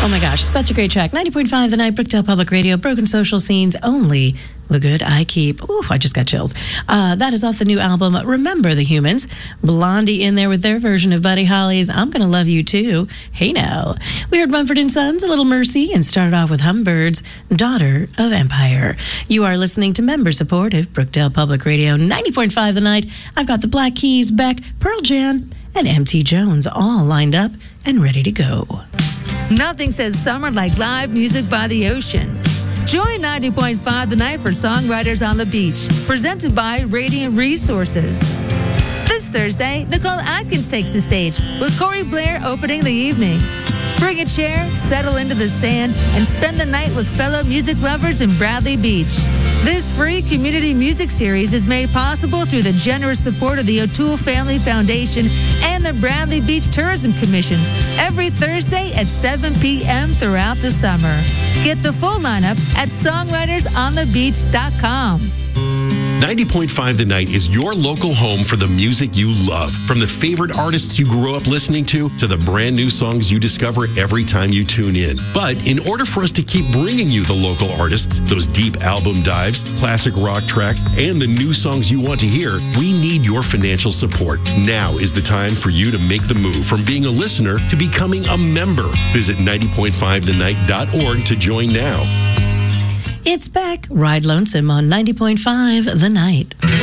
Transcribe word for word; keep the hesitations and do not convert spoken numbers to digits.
Oh my gosh, such a great track. ninety point five The Night, Brookdale Public Radio, Broken Social Scenes, only the good I keep. Ooh, I just got chills. Uh, that is off the new album, Remember the Humans. Blondie in there with their version of Buddy Holly's I'm Gonna Love You Too. Hey now. We heard Mumford and Sons, A Little Mercy, and started off with Humbird's Daughter of Empire. You are listening to member-supported Brookdale Public Radio, ninety point five The Night. I've got the Black Keys, Beck, Pearl Jam, and M T Jones all lined up and ready to go. Nothing says summer like live music by the ocean. Join ninety point five The Night for Songwriters on the Beach, presented by Radiant Resources. This Thursday, Nicole Atkins takes the stage with Corey Blair opening the evening. Bring a chair, settle into the sand, and spend the night with fellow music lovers in Bradley Beach. This free community music series is made possible through the generous support of the O'Toole Family Foundation and the Bradley Beach Tourism Commission every Thursday at seven p.m. throughout the summer. Get the full lineup at songwriters on the beach dot com. ninety point five The Night is your local home for the music you love. From the favorite artists you grew up listening to, to the brand new songs you discover every time you tune in. But in order for us to keep bringing you the local artists, those deep album dives, classic rock tracks, and the new songs you want to hear, we need your financial support. Now is the time for you to make the move from being a listener to becoming a member. Visit ninety point five the night dot org to join now. It's back. Ride Lonesome on ninety point five The Night.